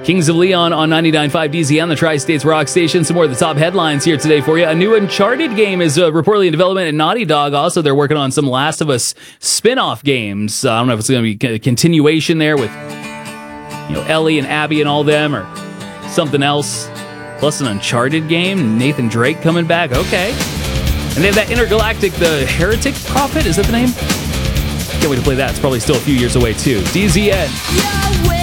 Kings of Leon on 99.5 DZN, the Tri-States Rock Station. Some more of the top headlines here today for you. A new Uncharted game is reportedly in development at Naughty Dog. Also, they're working on some Last of Us spin-off games. I don't know if it's going to be a continuation there with Ellie and Abby and all them, or something else. Plus an Uncharted game. Nathan Drake coming back. Okay. And they have that Intergalactic, the Heretic Prophet. Is that the name? Can't wait to play that. It's probably still a few years away, too. DZN.